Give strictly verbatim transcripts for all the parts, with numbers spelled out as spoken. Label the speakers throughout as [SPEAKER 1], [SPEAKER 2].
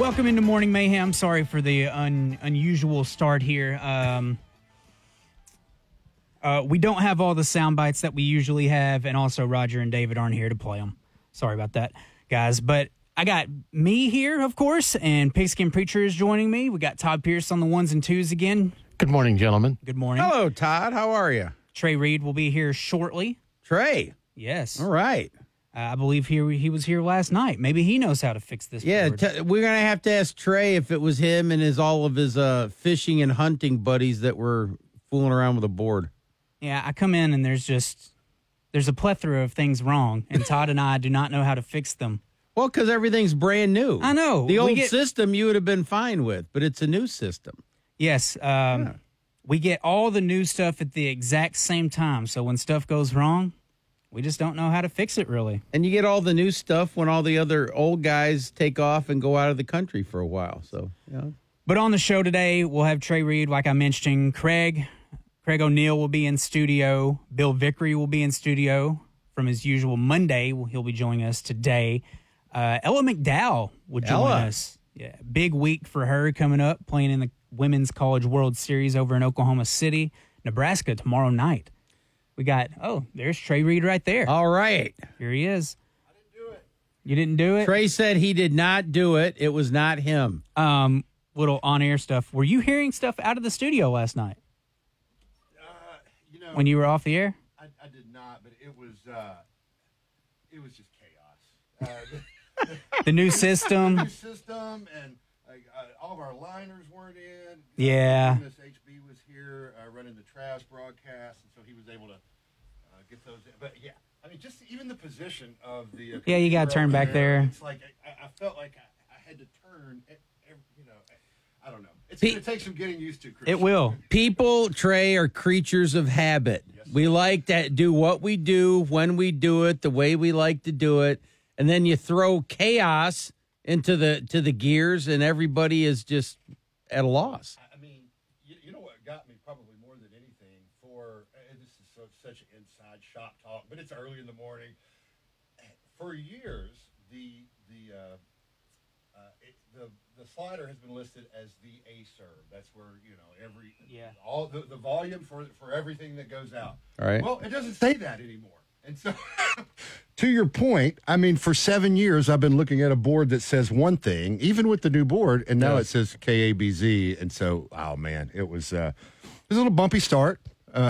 [SPEAKER 1] welcome into Morning Mayhem. Sorry for the un, unusual start here. Um, uh, we don't have all the sound bites that we usually have, and also Roger and David aren't here to play them. Sorry about that, guys. But I got me here, of course, and Pigskin Preacher is joining me. We got Todd Pierce on the ones and twos again.
[SPEAKER 2] Good morning, gentlemen.
[SPEAKER 1] Good morning.
[SPEAKER 3] Hello, Todd. How are you?
[SPEAKER 1] Trey Reed will be here shortly.
[SPEAKER 3] Trey.
[SPEAKER 1] Yes.
[SPEAKER 3] All right.
[SPEAKER 1] Uh, I believe he, he was here last night. Maybe he knows how to fix this
[SPEAKER 3] Yeah,
[SPEAKER 1] board.
[SPEAKER 3] t- we're going to have to ask Trey if it was him and his all of his uh, fishing and hunting buddies that were fooling around with a board.
[SPEAKER 1] Yeah, I come in and there's just, there's a plethora of things wrong, and Todd and I do not know how to fix them.
[SPEAKER 3] Well, because everything's brand new.
[SPEAKER 1] I know.
[SPEAKER 3] The
[SPEAKER 1] We
[SPEAKER 3] old
[SPEAKER 1] get-
[SPEAKER 3] system you would have been fine with, but it's a new system.
[SPEAKER 1] Yes, um,
[SPEAKER 3] Yeah.
[SPEAKER 1] we get all the new stuff at the exact same time, so when stuff goes wrong, we just don't know how to fix it, really.
[SPEAKER 3] And you get all the new stuff when all the other old guys take off and go out of the country for a while. So, you know.
[SPEAKER 1] But on the show today, we'll have Trey Reed, like I mentioned, Craig. Craig O'Neill will be in studio. Bill Vickery will be in studio from his usual Monday. He'll be joining us today. Uh, Ella McDowell will join
[SPEAKER 3] Ella.
[SPEAKER 1] us. Yeah, big week for her coming up, playing in the Women's College World Series over in Oklahoma City, Nebraska tomorrow night. We got, oh, there's Trey Reed right there.
[SPEAKER 3] All right.
[SPEAKER 1] Here he is. I didn't do it. You didn't do it?
[SPEAKER 3] Trey said he did not do it. It was not him.
[SPEAKER 1] Um, little on-air stuff. Were you hearing stuff out of the studio last night
[SPEAKER 4] Uh, you know,
[SPEAKER 1] when you were off the air?
[SPEAKER 4] I, I did not, but it was uh, it was just chaos. Uh, the,
[SPEAKER 1] The new system.
[SPEAKER 4] new system and like uh, all of our liners weren't in.
[SPEAKER 1] Yeah.
[SPEAKER 4] Miss H B was here uh, running the trash broadcast, and so he was able to uh, get those in. But yeah, I mean, just even the position of the uh,
[SPEAKER 1] Yeah, you gotta
[SPEAKER 4] computer
[SPEAKER 1] turn
[SPEAKER 4] over
[SPEAKER 1] back there.
[SPEAKER 4] It's like I, I felt like I, I had to turn. e- Every, you know, I, I don't know. It's
[SPEAKER 3] Pe-
[SPEAKER 4] going to take some getting used to. Chris.
[SPEAKER 1] It will.
[SPEAKER 3] People, Trey, are creatures of habit.
[SPEAKER 4] Yes,
[SPEAKER 3] we like to do what we do, when we do it, the way we like to do it, and then you throw chaos into the to the gears, and everybody is just at a loss.
[SPEAKER 4] I mean, you, you know what got me probably more than anything for, and this is so, such an inside shop talk, but it's early in the morning. For years, the the uh, uh, it, the the slider has been listed as the A serve. That's where you know every
[SPEAKER 1] Yeah.
[SPEAKER 4] all the, the volume for for everything that goes out.
[SPEAKER 3] All right.
[SPEAKER 4] Well, it doesn't say that anymore. And so, to your point, I mean, for seven years, I've been looking at a board that says one thing, even with the new board, and now
[SPEAKER 3] Yes.
[SPEAKER 4] it says K A B Z. And so, oh man, it was uh, it was a little bumpy start. Uh,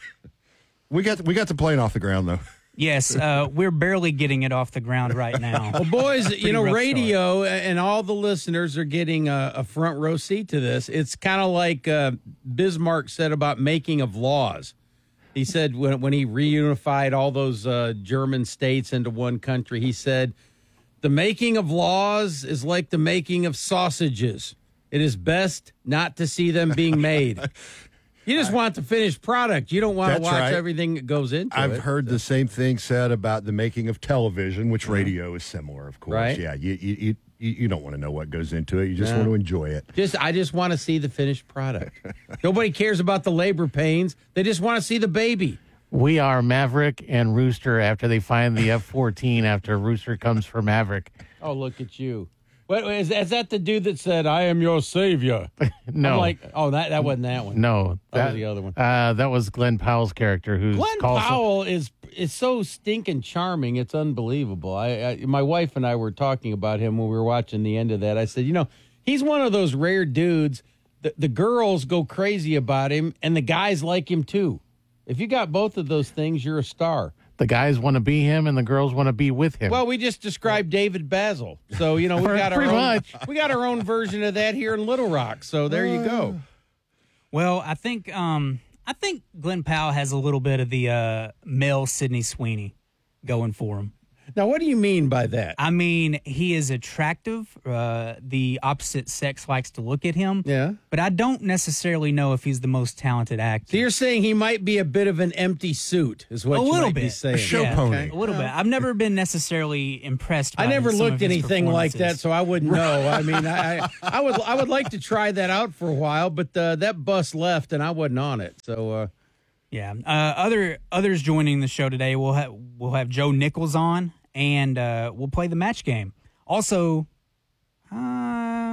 [SPEAKER 4] we got we got the plane off the ground though.
[SPEAKER 1] Yes, uh, we're barely getting it off the ground right now.
[SPEAKER 3] Well, boys, you know,
[SPEAKER 1] rough
[SPEAKER 3] radio and all the listeners are getting a, a front row seat to this. It's kind of like uh, Bismarck said about making of laws. He said when when he reunified all those uh, German states into one country, he said, the making of laws is like the making of sausages. It is best not to see them being made. You just want the finished product. You don't want to
[SPEAKER 4] That's
[SPEAKER 3] watch
[SPEAKER 4] right.
[SPEAKER 3] everything that goes into it.
[SPEAKER 4] I've heard the same thing said about the making of television, which radio is similar, of course.
[SPEAKER 3] Right.
[SPEAKER 4] Yeah, you you, you, you don't want to know what goes into it. You just
[SPEAKER 3] No.
[SPEAKER 4] want to enjoy it.
[SPEAKER 3] Just, I just want to see the finished product. Nobody cares about the labor pains. They just want to see the baby.
[SPEAKER 2] We are Maverick and Rooster after they find the F fourteen after Rooster comes for Maverick.
[SPEAKER 3] Oh, look at you. What is, is that the dude that said, I am your savior?
[SPEAKER 2] No.
[SPEAKER 3] I'm like, oh, that, that wasn't that one.
[SPEAKER 2] No.
[SPEAKER 3] That was the other one.
[SPEAKER 2] Uh, that was Glenn Powell's character who's
[SPEAKER 3] Glenn
[SPEAKER 2] called some-
[SPEAKER 3] Powell is is so stinking charming. It's unbelievable. I, I my wife and I were talking about him when we were watching the end of that. I said, you know, he's one of those rare dudes. The, the girls go crazy about him, and the guys like him too. If you got both of those things, you're a star.
[SPEAKER 2] the guys want to be him and the girls want to be with him.
[SPEAKER 3] Well, we just described David Basil, so you know we got our
[SPEAKER 2] Pretty
[SPEAKER 3] own,
[SPEAKER 2] much.
[SPEAKER 3] we got our own version of that here in Little Rock. So there you go.
[SPEAKER 1] Well, I think um, I think Glenn Powell has a little bit of the uh, male Sydney Sweeney going for him.
[SPEAKER 3] Now, what do you mean by that?
[SPEAKER 1] I mean, he is attractive. Uh, the opposite sex likes to look at him.
[SPEAKER 3] Yeah.
[SPEAKER 1] But I don't necessarily know if he's the most talented actor.
[SPEAKER 3] So you're saying he might be a bit of an empty suit, is what
[SPEAKER 1] a
[SPEAKER 3] you
[SPEAKER 1] little
[SPEAKER 3] might
[SPEAKER 1] bit.
[SPEAKER 3] be saying.
[SPEAKER 4] A show
[SPEAKER 1] Yeah,
[SPEAKER 4] pony.
[SPEAKER 1] A little bit. I've never been necessarily impressed by
[SPEAKER 3] I never
[SPEAKER 1] some of
[SPEAKER 3] looked
[SPEAKER 1] his
[SPEAKER 3] anything like that,
[SPEAKER 1] performances.
[SPEAKER 3] so I wouldn't know. I mean, I, I I would I would like to try that out for a while, but uh, that bus left and I wasn't on it. So uh,
[SPEAKER 1] Yeah. Uh, other others joining the show today, we'll have we'll have Joe Nichols on, and uh, we'll play the match game. Also, uh,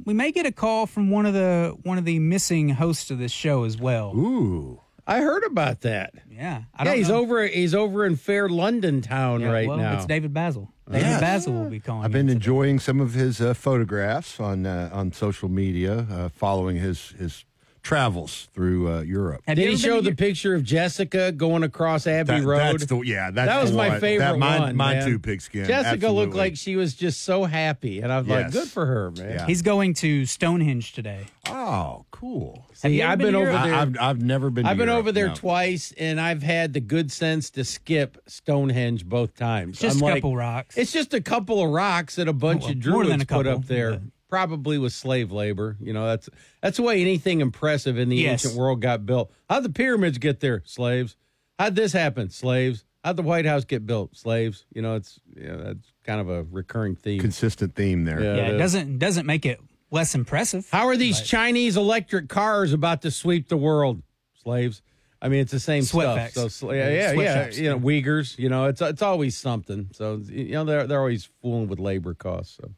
[SPEAKER 1] we may get a call from one of the one of the missing hosts of this show as well.
[SPEAKER 4] Ooh.
[SPEAKER 3] I heard about that.
[SPEAKER 1] Yeah, I
[SPEAKER 3] Yeah,
[SPEAKER 1] don't
[SPEAKER 3] he's
[SPEAKER 1] know.
[SPEAKER 3] over. He's over in Fair London town
[SPEAKER 1] Yeah,
[SPEAKER 3] right
[SPEAKER 1] well,
[SPEAKER 3] now.
[SPEAKER 1] It's David Basil. David
[SPEAKER 4] Yes.
[SPEAKER 1] Basil will be calling.
[SPEAKER 4] I've been
[SPEAKER 1] in today.
[SPEAKER 4] enjoying some of his uh, photographs on uh, on social media, uh, following his his travels through uh, Europe.
[SPEAKER 1] Have
[SPEAKER 3] Did
[SPEAKER 1] you
[SPEAKER 3] he
[SPEAKER 1] ever
[SPEAKER 3] show
[SPEAKER 1] been
[SPEAKER 3] the
[SPEAKER 1] to
[SPEAKER 3] picture of Jessica going across Abbey
[SPEAKER 4] That-
[SPEAKER 3] Road?
[SPEAKER 4] That's the yeah. That's
[SPEAKER 3] That was
[SPEAKER 4] the
[SPEAKER 3] my
[SPEAKER 4] one.
[SPEAKER 3] favorite
[SPEAKER 4] That, mine,
[SPEAKER 3] one.
[SPEAKER 4] Mine
[SPEAKER 3] man.
[SPEAKER 4] too, Pigskin.
[SPEAKER 3] Jessica
[SPEAKER 4] Absolutely.
[SPEAKER 3] looked like she was just so happy, and I was like,
[SPEAKER 4] Yes.
[SPEAKER 3] "Good for her, man."
[SPEAKER 4] Yeah.
[SPEAKER 1] He's going to Stonehenge today.
[SPEAKER 4] Oh, cool.
[SPEAKER 1] Have you
[SPEAKER 3] See,
[SPEAKER 1] ever
[SPEAKER 3] I've
[SPEAKER 1] been
[SPEAKER 3] been,
[SPEAKER 1] to
[SPEAKER 3] over
[SPEAKER 1] Europe?
[SPEAKER 3] there.
[SPEAKER 4] I, I've I've never been. To
[SPEAKER 3] I've been
[SPEAKER 4] Europe,
[SPEAKER 3] over there
[SPEAKER 4] no.
[SPEAKER 3] twice, and I've had the good sense to skip Stonehenge both times.
[SPEAKER 1] Just
[SPEAKER 3] I'm
[SPEAKER 1] a
[SPEAKER 3] like,
[SPEAKER 1] couple rocks.
[SPEAKER 3] It's just a couple of rocks that a bunch
[SPEAKER 1] Well,
[SPEAKER 3] of
[SPEAKER 1] more
[SPEAKER 3] druids
[SPEAKER 1] than a
[SPEAKER 3] put
[SPEAKER 1] couple,
[SPEAKER 3] up there,
[SPEAKER 1] but-
[SPEAKER 3] probably with slave labor. You know, that's that's the way anything impressive in the
[SPEAKER 1] Yes.
[SPEAKER 3] ancient world got built. How'd the pyramids get there? Slaves. How'd this happen? Slaves. How'd the White House get built? Slaves. You know, it's you know, that's kind of a recurring theme.
[SPEAKER 4] Consistent theme there.
[SPEAKER 3] Yeah.
[SPEAKER 1] yeah,
[SPEAKER 3] it
[SPEAKER 1] it
[SPEAKER 3] is.
[SPEAKER 1] doesn't doesn't make it less impressive.
[SPEAKER 3] How are these
[SPEAKER 1] Right.
[SPEAKER 3] Chinese electric cars about to sweep the world? Slaves. I mean, it's the same
[SPEAKER 1] Sweat
[SPEAKER 3] stuff.
[SPEAKER 1] facts.
[SPEAKER 3] So, sl- yeah, yeah,
[SPEAKER 1] Sweatshops,
[SPEAKER 3] yeah. You know,
[SPEAKER 1] yeah.
[SPEAKER 3] Uyghurs. You know, it's it's always something. So, you know, they're they're always fooling with labor costs. So,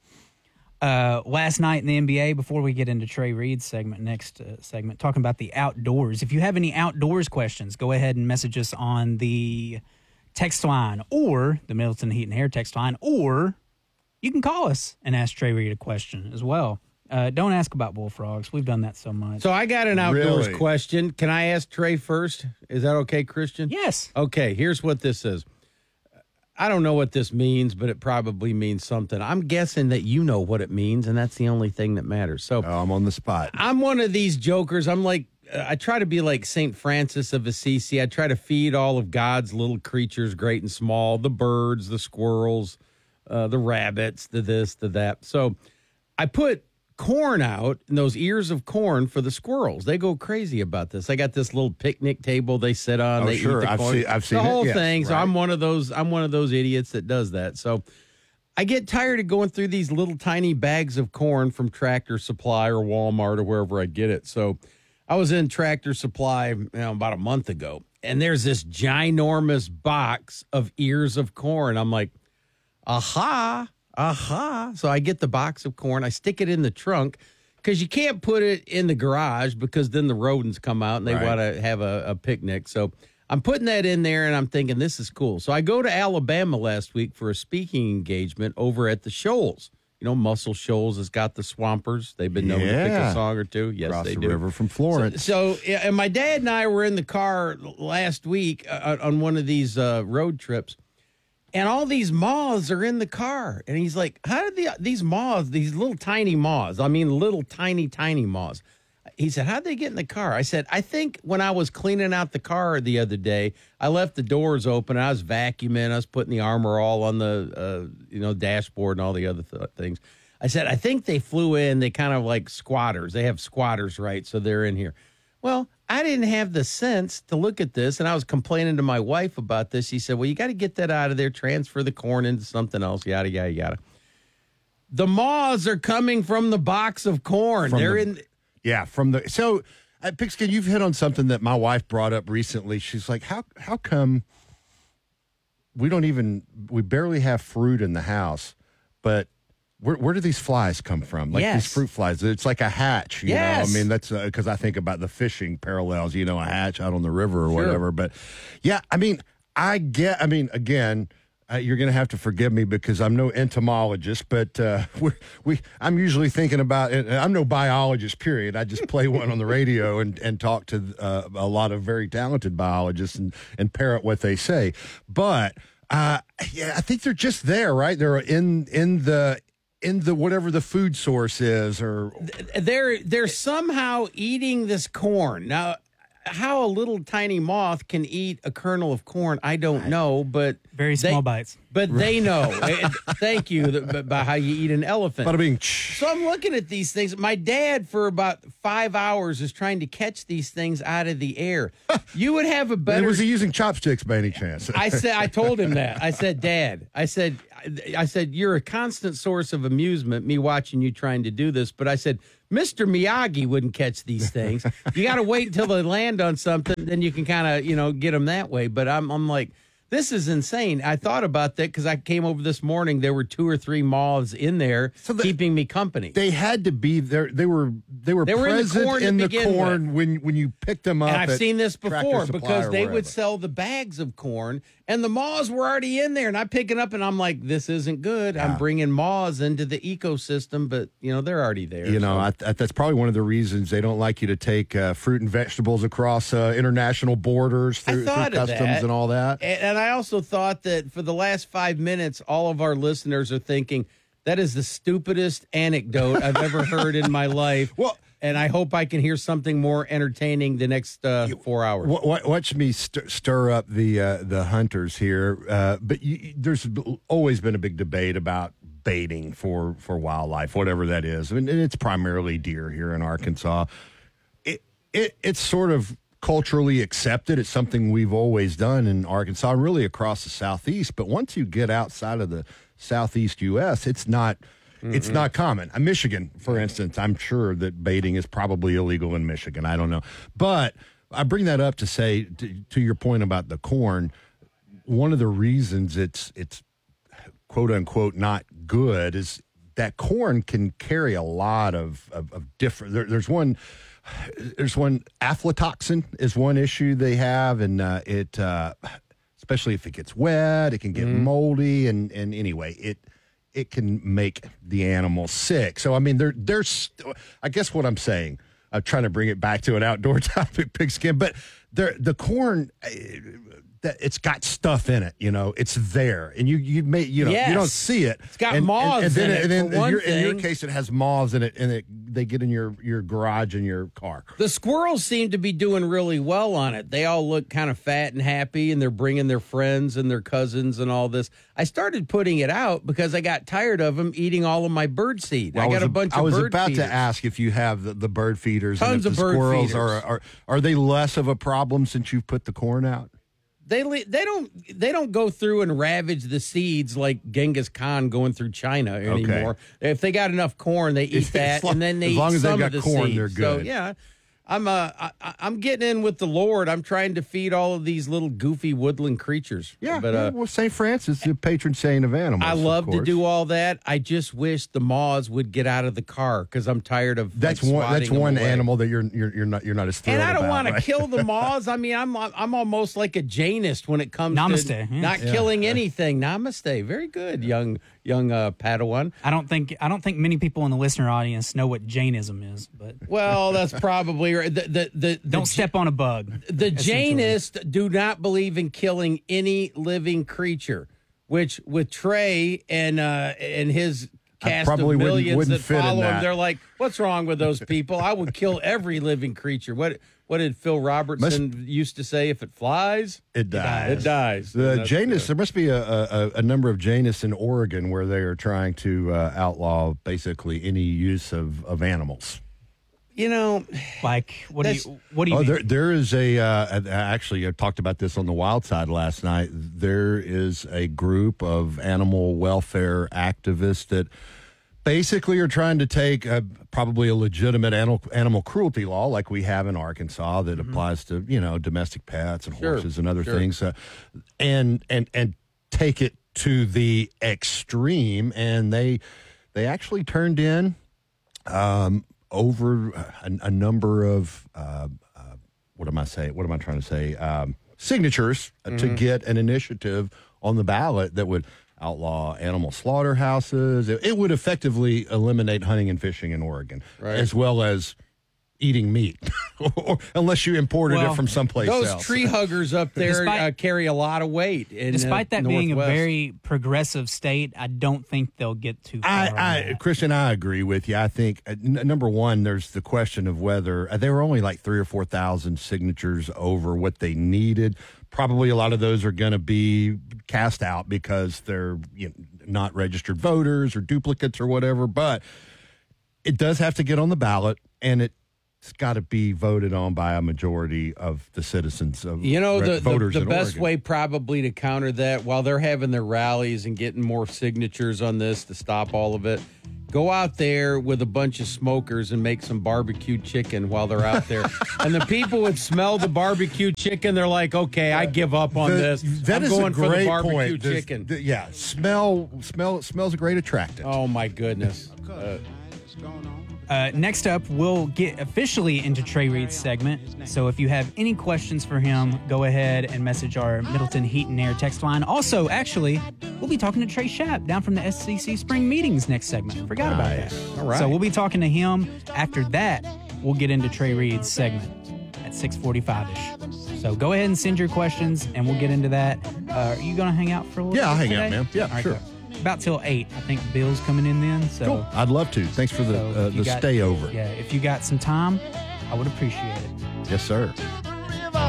[SPEAKER 1] Uh, last night in the N B A, before we get into Trey Reed's segment, next uh, segment, talking about the outdoors. If you have any outdoors questions, go ahead and message us on the text line or the Middleton Heat and Hair text line, or you can call us and ask Trey Reed a question as well. Uh, don't ask about bullfrogs. We've done that so much.
[SPEAKER 3] so I got an outdoors
[SPEAKER 4] Really?
[SPEAKER 3] question. Can I ask Trey first? Is that okay, Christian?
[SPEAKER 1] yes.
[SPEAKER 3] Okay, here's what this is. I don't know what this means, but it probably means something. I'm guessing that you know what it means, and that's the only thing that matters. So
[SPEAKER 4] Oh, I'm on the spot.
[SPEAKER 3] I'm one of these jokers. I'm like, uh, I try to be like Saint Francis of Assisi. I try to feed all of God's little creatures, great and small, the birds, the squirrels, uh, the rabbits, the this, the that. So I put corn out and those ears of corn for the squirrels. They go crazy about this. I got this little picnic table they sit on.
[SPEAKER 4] Oh,
[SPEAKER 3] they
[SPEAKER 4] sure.
[SPEAKER 3] eat the
[SPEAKER 4] I've
[SPEAKER 3] corn.
[SPEAKER 4] seen- I've seen
[SPEAKER 3] the
[SPEAKER 4] it,
[SPEAKER 3] whole
[SPEAKER 4] yes,
[SPEAKER 3] thing. So
[SPEAKER 4] right.
[SPEAKER 3] I'm one of those. I'm one of those idiots that does that. So I get tired of going through these little tiny bags of corn from Tractor Supply or Walmart or wherever I get it. So I was in Tractor Supply you know, about a month ago, and there's this ginormous box of ears of corn. I'm like, aha, aha. So I get the box of corn, I stick it in the trunk because you can't put it in the garage because then the rodents come out and they
[SPEAKER 4] Right.
[SPEAKER 3] want to have a, a picnic. So I'm putting that in there and I'm thinking this is cool. So I go to Alabama last week for a speaking engagement over at the Shoals. You know, Muscle Shoals has got the Swampers. They've been known to pick
[SPEAKER 4] Yeah.
[SPEAKER 3] a song or two. Yes,
[SPEAKER 4] Across
[SPEAKER 3] they
[SPEAKER 4] the
[SPEAKER 3] do.
[SPEAKER 4] river from Florence.
[SPEAKER 3] So, yeah, and my dad and I were in the car last week uh, on one of these uh, road trips, and all these moths are in the car. And he's like, "How did the, these moths, these little tiny moths? I mean, little tiny tiny moths." He said, "How'd they get in the car?" I said, "I think when I was cleaning out the car the other day, I left the doors open. I was vacuuming. I was putting the Armor All on the uh, you know dashboard and all the other th- things." I said, "I think they flew in. They kind of like squatters. They have squatters, right? So they're in here." Well, I didn't have the sense to look at this, and I was complaining to my wife about this. She said, "Well, you got to get that out of there, transfer the corn into something else, yada, yada, yada." The moths are coming from the box of corn.
[SPEAKER 4] From
[SPEAKER 3] They're
[SPEAKER 4] the-
[SPEAKER 3] in.
[SPEAKER 4] Yeah, from the so uh, Pigskin, you've hit on something that my wife brought up recently. She's like, "How how come we don't even we barely have fruit in the house, but where where do these flies come from? Like
[SPEAKER 3] Yes.
[SPEAKER 4] these fruit flies? It's like a hatch, you
[SPEAKER 3] Yes.
[SPEAKER 4] know. I mean, that's because I think about the fishing parallels, you know, a hatch out on the river or
[SPEAKER 3] Sure.
[SPEAKER 4] whatever. But yeah, I mean, I get. I mean, again." Uh, you're going to have to forgive me because I'm no entomologist, but uh, we we I'm usually thinking about it. I'm no biologist, period. I just play one on the radio and, and talk to uh, a lot of very talented biologists and, and parrot what they say. But uh, yeah, I think they're just there, right? They're in in the in the whatever the food source is, or
[SPEAKER 3] they're they're somehow eating this corn. Now, how a little tiny moth can eat a kernel of corn, I don't know, but
[SPEAKER 1] Very
[SPEAKER 3] they-
[SPEAKER 1] small bites.
[SPEAKER 3] But they know. Eh, Thank you th- about how you eat an elephant.
[SPEAKER 4] bada bing.
[SPEAKER 3] So I'm looking at these things. My dad, for about five hours, is trying to catch these things out of the air. You would have a better.
[SPEAKER 4] Was he using chopsticks by any chance?
[SPEAKER 3] I said, I told him that. I said, Dad, I said, I said, you're a constant source of amusement, me watching you trying to do this. But I said, Mister Miyagi wouldn't catch these things. You got to wait until they land on something, then you can kind of, you know, get them that way. But I'm, I'm like, This is insane. I thought about that because I came over this morning. There were two or three moths in there
[SPEAKER 5] So the-
[SPEAKER 3] keeping me company.
[SPEAKER 5] They had to be there. They were they were
[SPEAKER 3] They were in the
[SPEAKER 5] present
[SPEAKER 3] corn to
[SPEAKER 5] in the
[SPEAKER 3] begin
[SPEAKER 5] corn
[SPEAKER 3] with.
[SPEAKER 5] when when you picked them up.
[SPEAKER 3] And I've
[SPEAKER 5] at
[SPEAKER 3] seen this
[SPEAKER 5] Tractor
[SPEAKER 3] before
[SPEAKER 5] Supply
[SPEAKER 3] because
[SPEAKER 5] or
[SPEAKER 3] they
[SPEAKER 5] wherever.
[SPEAKER 3] would sell the bags of corn and the moths were already in there. And I pick it up and I'm like, this isn't good. I'm bringing moths into the ecosystem, but, you know, they're already there.
[SPEAKER 5] You know,
[SPEAKER 3] so.
[SPEAKER 5] I, I, that's probably one of the reasons they don't like you to take uh, fruit and vegetables across uh, international borders
[SPEAKER 3] I
[SPEAKER 5] through, through
[SPEAKER 3] thought of
[SPEAKER 5] customs
[SPEAKER 3] that.
[SPEAKER 5] and all that.
[SPEAKER 3] And, and I also thought that for the last five minutes, all of our listeners are thinking, that is the stupidest anecdote I've ever heard in my life.
[SPEAKER 5] Well,
[SPEAKER 3] and I hope I can hear something more entertaining the next uh, four hours.
[SPEAKER 5] W- w- watch me stir, stir up the uh, the hunters here, uh, but you, there's always been a big debate about baiting for, for wildlife, whatever that is, and, and it's primarily deer here in Arkansas. It it it's sort of culturally accepted. It's something we've always done in Arkansas, and really across the southeast. But once you get outside of the southeast U S, it's not. It's not common. Uh, Michigan, for instance, I'm sure that baiting is probably illegal in Michigan. I don't know. But I bring that up to say, to, to your point about the corn, one of the reasons it's it's quote unquote not good is that corn can carry a lot of, of, of different. There, there's one. There's one aflatoxin is one issue they have, and uh, it uh, especially if it gets wet, it can get moldy, and and anyway, it. it can make the animal sick. So, I mean, there, there's, I guess what I'm saying, I'm trying to bring it back to an outdoor topic, pigskin, but there, the corn, uh, that it's got stuff in it, you know, it's there, and you you may you know
[SPEAKER 3] Yes.
[SPEAKER 5] you don't see it.
[SPEAKER 3] It's got
[SPEAKER 5] and,
[SPEAKER 3] moths
[SPEAKER 5] and, and then,
[SPEAKER 3] in it,
[SPEAKER 5] and then
[SPEAKER 3] for one
[SPEAKER 5] your, in your
[SPEAKER 3] thing.
[SPEAKER 5] case, it has moths in it, and it, they get in your your garage and your car.
[SPEAKER 3] The squirrels seem to be doing really well on it. They all look kind of fat and happy, and they're bringing their friends and their cousins and all this. I started putting it out because I got tired of them eating all of my bird seed. I,
[SPEAKER 5] was
[SPEAKER 3] got a
[SPEAKER 5] ab-
[SPEAKER 3] bunch
[SPEAKER 5] I
[SPEAKER 3] of
[SPEAKER 5] was
[SPEAKER 3] bird
[SPEAKER 5] about
[SPEAKER 3] feeders.
[SPEAKER 5] to ask if you have the, the bird feeders.
[SPEAKER 3] Tons
[SPEAKER 5] and
[SPEAKER 3] of
[SPEAKER 5] if the
[SPEAKER 3] bird
[SPEAKER 5] squirrels
[SPEAKER 3] feeders.
[SPEAKER 5] Are, are are they less of a problem since you've put the corn out?
[SPEAKER 3] They le- they don't they don't go through and ravage the seeds like Genghis Khan going through China anymore. If they got enough corn, they eat
[SPEAKER 5] As
[SPEAKER 3] that,
[SPEAKER 5] long-
[SPEAKER 3] and then they
[SPEAKER 5] as
[SPEAKER 3] eat
[SPEAKER 5] long as they've
[SPEAKER 3] some
[SPEAKER 5] got
[SPEAKER 3] of the
[SPEAKER 5] corn,
[SPEAKER 3] seeds.
[SPEAKER 5] they're
[SPEAKER 3] So
[SPEAKER 5] good.
[SPEAKER 3] yeah, I'm uh I, I- I'm getting in with the Lord. I'm trying to feed all of these little goofy woodland creatures.
[SPEAKER 5] Yeah,
[SPEAKER 3] but
[SPEAKER 5] yeah,
[SPEAKER 3] uh,
[SPEAKER 5] well, Saint Francis, the patron saint of animals.
[SPEAKER 3] I
[SPEAKER 5] of
[SPEAKER 3] love to
[SPEAKER 5] course.
[SPEAKER 3] do all that. I just wish the moths would get out of the car because I'm tired of.
[SPEAKER 5] That's
[SPEAKER 3] like,
[SPEAKER 5] one.
[SPEAKER 3] swatting
[SPEAKER 5] That's
[SPEAKER 3] them
[SPEAKER 5] one
[SPEAKER 3] away.
[SPEAKER 5] animal that you're you're you're not you're not as thrilled
[SPEAKER 3] And I don't
[SPEAKER 5] about,
[SPEAKER 3] want
[SPEAKER 5] right?
[SPEAKER 3] to kill the moths. I mean, I'm I'm almost like a Janist when it comes
[SPEAKER 1] Namaste,
[SPEAKER 3] to
[SPEAKER 1] yeah.
[SPEAKER 3] not
[SPEAKER 5] Yeah.
[SPEAKER 3] killing anything. Namaste. Very good, young young uh, Padawan.
[SPEAKER 1] I don't think I don't think many people in the listener audience know what Jainism is, but
[SPEAKER 3] Well, that's probably right. The the the, the
[SPEAKER 1] don't step on a bug.
[SPEAKER 3] The
[SPEAKER 1] essentially.
[SPEAKER 3] Jainists do not believe in killing any living creature, which with Trey and uh, and his
[SPEAKER 5] I
[SPEAKER 3] cast
[SPEAKER 5] probably
[SPEAKER 3] of
[SPEAKER 5] wouldn't-
[SPEAKER 3] millions
[SPEAKER 5] wouldn't
[SPEAKER 3] that
[SPEAKER 5] fit in
[SPEAKER 3] follow him,
[SPEAKER 5] that.
[SPEAKER 3] they're like, "What's wrong with those people? I would kill every living creature." What what did Phil Robertson used to say? If it flies,
[SPEAKER 5] It dies.
[SPEAKER 3] it dies.
[SPEAKER 5] The
[SPEAKER 3] And that's
[SPEAKER 5] Jainists,
[SPEAKER 3] good.
[SPEAKER 5] there must be a, a, a number of Jainists in Oregon where they are trying to uh, outlaw basically any use of, of animals.
[SPEAKER 3] You know,
[SPEAKER 1] Like, what do
[SPEAKER 3] That's-
[SPEAKER 1] you what do you
[SPEAKER 5] Oh,
[SPEAKER 1] mean?
[SPEAKER 5] there, there is a. Uh, actually, I talked about this on the Wild Side last night. There is a group of animal welfare activists that basically are trying to take a, probably a legitimate animal animal cruelty law like we have in Arkansas that applies to you know domestic pets and
[SPEAKER 3] Sure,
[SPEAKER 5] horses and other
[SPEAKER 3] sure.
[SPEAKER 5] things, uh, and and and take it to the extreme. And they they actually turned in. Um, over a, a number of uh, uh, what am I saying? What am I trying to say? Um, signatures uh, to get an initiative on the ballot that would outlaw animal slaughterhouses. It, it would effectively eliminate hunting and fishing in Oregon,
[SPEAKER 3] Right.
[SPEAKER 5] as well as eating meat, or, unless you imported
[SPEAKER 1] Well,
[SPEAKER 5] it from someplace
[SPEAKER 3] those
[SPEAKER 5] else.
[SPEAKER 3] tree huggers up there
[SPEAKER 1] Despite-
[SPEAKER 3] uh, carry a lot of weight. In,
[SPEAKER 1] Despite
[SPEAKER 3] uh,
[SPEAKER 1] that being a
[SPEAKER 3] Northwest.
[SPEAKER 1] very progressive state, I don't think they'll get too far. on
[SPEAKER 5] I, I
[SPEAKER 1] that.
[SPEAKER 5] Christian, I agree with you. I think uh, n- number one, there's the question of whether uh, they were only like three or four thousand signatures over what they needed. Probably a lot of those are going to be cast out because they're you know, not registered voters or duplicates or whatever. But it does have to get on the ballot, and it. It's got to be voted on by a majority of the citizens of
[SPEAKER 3] You know,
[SPEAKER 5] re-
[SPEAKER 3] the, the,
[SPEAKER 5] voters
[SPEAKER 3] the
[SPEAKER 5] in
[SPEAKER 3] best
[SPEAKER 5] Oregon.
[SPEAKER 3] way probably to counter that while they're having their rallies and getting more signatures on this to stop all of it go out there with a bunch of smokers and make some barbecue chicken while they're out there. And the people would smell the barbecue chicken. They're like, okay, I give up on
[SPEAKER 5] The-
[SPEAKER 3] this.
[SPEAKER 5] That
[SPEAKER 3] I'm
[SPEAKER 5] is
[SPEAKER 3] going
[SPEAKER 5] a
[SPEAKER 3] for the
[SPEAKER 5] great
[SPEAKER 3] barbecue
[SPEAKER 5] point. This-
[SPEAKER 3] chicken.
[SPEAKER 5] th- yeah, smell, smell, smells a great attractant.
[SPEAKER 3] Oh, my goodness. Uh,
[SPEAKER 1] Uh, next up, we'll get officially into Trey Reed's segment. So if you have any questions for him, go ahead and message our Middleton Heat and Air text line. Also, actually, we'll be talking to Trey Schapp down from the S C C Spring Meetings next segment. Forgot about that.
[SPEAKER 3] All right.
[SPEAKER 1] So we'll be talking to him. After that, we'll get into Trey Reed's segment at six forty-five-ish. So go ahead and send your questions, and we'll get into that. Uh, are you going to hang out for a little
[SPEAKER 5] Yeah, I'll
[SPEAKER 1] bit
[SPEAKER 5] hang out,
[SPEAKER 1] today?
[SPEAKER 5] man. Yeah,
[SPEAKER 1] All right,
[SPEAKER 5] sure.
[SPEAKER 1] cool. About till eight. I think Bill's coming in then. So,
[SPEAKER 5] Cool. I'd love to. Thanks for the
[SPEAKER 1] so
[SPEAKER 5] uh,
[SPEAKER 1] if you
[SPEAKER 5] the
[SPEAKER 1] got-
[SPEAKER 5] stay over.
[SPEAKER 1] Yeah, if you got some time, I would appreciate it.
[SPEAKER 5] Yes, sir.